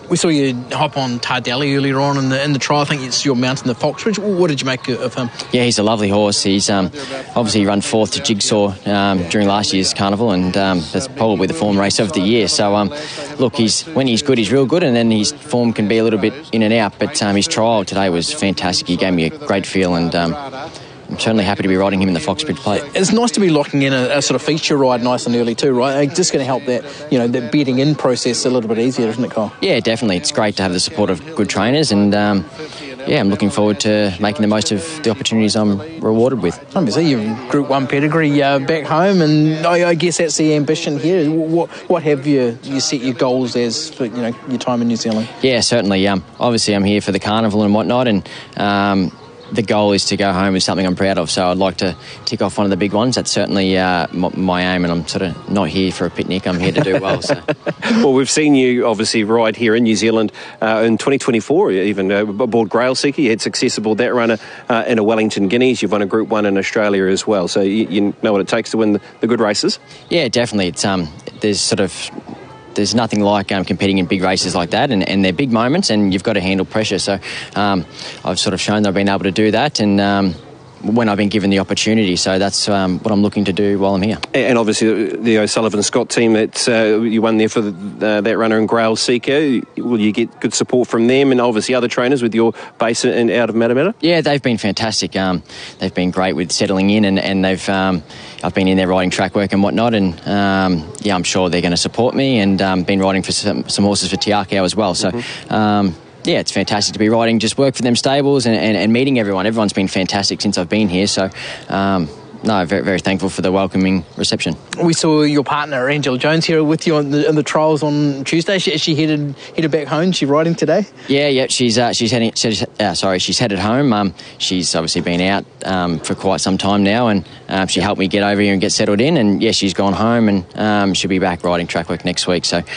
We saw you hop on Tardelli earlier on in the trial. I think it's your mount in the Foxbridge. What did you make of him? Yeah, he's a lovely horse. He's obviously run fourth to Jigsaw during last year's carnival, and that's probably the form race of the year. So, look, when he's good, he's real good, and then his form can be a little bit in and out. But his trial today was fantastic. He gave me a great feel, and I'm certainly happy to be riding him in the Foxbridge Plate. It's nice to be locking in a sort of feature ride nice and early too, right? It's just going to help that bedding in process a little bit easier, isn't it, Kyle? Yeah, definitely. It's great to have the support of good trainers, and I'm looking forward to making the most of the opportunities I'm rewarded with. Obviously, you've Group 1 pedigree back home, and I guess that's the ambition here. What have you set your goals as for your time in New Zealand? Yeah, certainly. Obviously, I'm here for the carnival and whatnot, and the goal is to go home with something I'm proud of, so I'd like to tick off one of the big ones. That's certainly my aim, and I'm sort of not here for a picnic. I'm here to do well. So. Well, we've seen you obviously ride here in New Zealand in 2024, even aboard Grailseeker. You had success aboard that runner in a Wellington Guineas. You've won a Group 1 in Australia as well, so you know what it takes to win the good races? Yeah, definitely. It's there's nothing like competing in big races like that, and they're big moments, and you've got to handle pressure. So I've sort of shown that I've been able to do that, and when I've been given the opportunity. So that's what I'm looking to do while I'm here. And obviously the O'Sullivan Scott team that you won there for that runner in Grailseeker, will you get good support from them and obviously other trainers with your base out of Matamata? Yeah, they've been fantastic. They've been great with settling in, and they've I've been in there riding track work and whatnot, and I'm sure they're going to support me, and been riding for some horses for Te Akau as well. So it's fantastic to be riding, just work for them stables and meeting everyone. Everyone's been fantastic since I've been here, so very, very thankful for the welcoming reception. We saw your partner Angela Jones here with you in the trials on Tuesday. She headed back home. She riding today? Yeah. She's headed home. She's obviously been out for quite some time now, and she helped me get over here and get settled in. And she's gone home, and she'll be back riding track work next week. So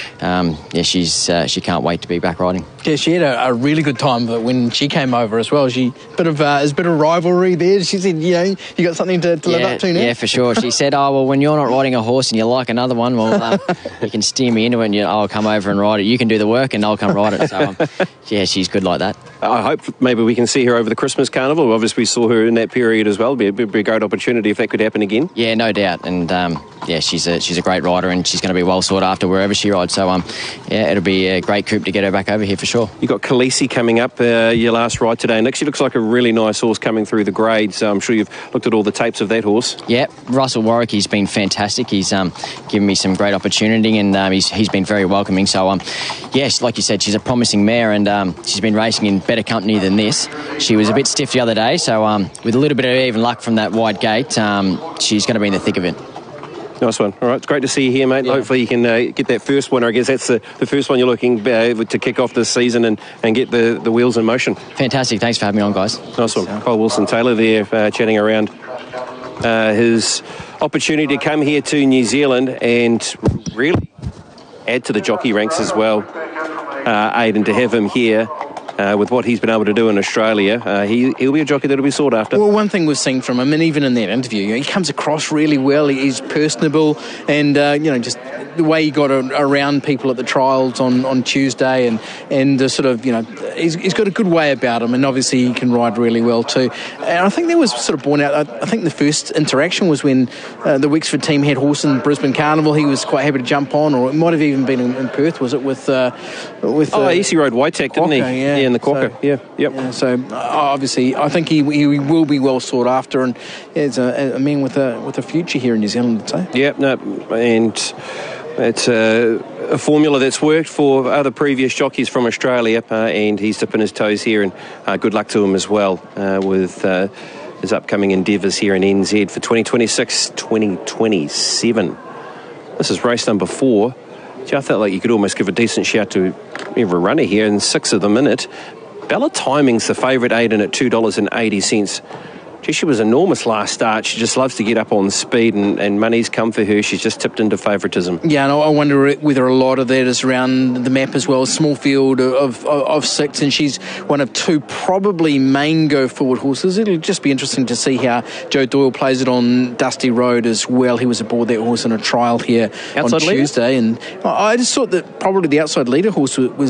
she can't wait to be back riding. Yeah, she had a really good time, but when she came over as well, there's a bit of rivalry there. She said, you got something to live up to now? Yeah, for sure. She said, when you're not riding a horse and you like another one, well, you can steer me into it, and I'll come over and ride it. You can do the work and I'll come ride it. So, she's good like that. I hope maybe we can see her over the Christmas carnival. Obviously, we saw her in that period as well. It'd be a great opportunity if that could happen again. Yeah, no doubt. And, she's a great rider, and she's going to be well sought after wherever she rides. So, it'll be a great coup to get her back over here for sure. You got Khaleesi coming up, your last ride today. Nick, she looks like a really nice horse coming through the grade. So I'm sure you've looked at all the tapes of that horse. Yeah, Russell Warwick, he's been fantastic. He's given me some great opportunity, and he's been very welcoming. So, yes, like you said, she's a promising mare, and she's been racing in better company than this. She was a bit stiff the other day, so with a little bit of even luck from that wide gate, she's going to be in the thick of it. Nice one. All right, it's great to see you here, mate. Yeah. Hopefully you can get that first winner. I guess that's the first one you're looking to kick off this season and get the wheels in motion. Fantastic. Thanks for having me on, guys. Nice one. Kyle Wilson-Taylor there chatting around his opportunity to come here to New Zealand and really add to the jockey ranks as well, Aidan, to have him here. With what he's been able to do in Australia, he'll be a jockey that'll be sought after. Well, one thing we've seen from him, and even in that interview, he comes across really well. He's personable, and just the way he got around people at the trials on Tuesday, and sort of, he's got a good way about him, and obviously he can ride really well too. And I think that was sort of borne out. I think the first interaction was when the Wexford team had horse in Brisbane Carnival. He was quite happy to jump on, or it might have even been in Perth. Was it with Easy Road Waitak, didn't he? Yeah, in the Quokka. So, yep. Yeah, so obviously, I think he will be well sought after, and it's a man with a future here in New Zealand, I'd say. Yeah, no, and it's a formula that's worked for other previous jockeys from Australia, and he's dipping his toes here, and good luck to him as well with his upcoming endeavours here in NZ for 2026-2027. This is race number 4. I felt like you could almost give a decent shout to every runner here, and 6 of them in it. Bella Timing's the favourite, Aidan, at $2.80. She was enormous last start. She just loves to get up on speed, and money's come for her. She's just tipped into favouritism. Yeah, and I wonder whether a lot of that is around the map as well. Small field of 6, and she's one of 2 probably main go-forward horses. It'll just be interesting to see how Joe Doyle plays it on Dusty Road as well. He was aboard that horse in a trial here on Tuesday, and I just thought that probably the outside leader horse was